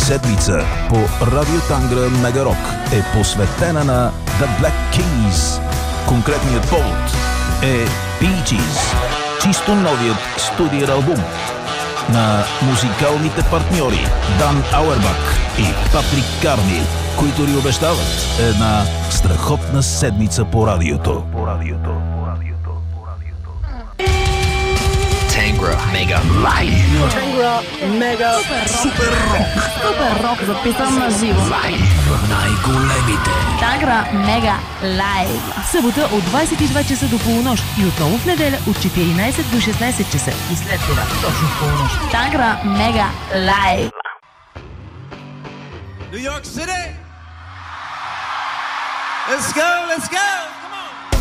седмица по Радио Тангра Мегарок е посветена на The Black Keys. Конкретният повод е Bee Gees, чисто новият студиен албум на музикалните партньори Дан Ауербах и Патрик Карни, които ни обещават една страхотна седмица по радиото. Tangra Mega Live. Tangra Mega Супер Рок. Супер рок, записан на живо. Най-големите. Tangra Mega Live. Събота от 22 часа до полунощ и отново в неделя от 14 до 16 часа. И след това точно в полунощ. Tangra Mega Live. New York City. Let's go, let's go.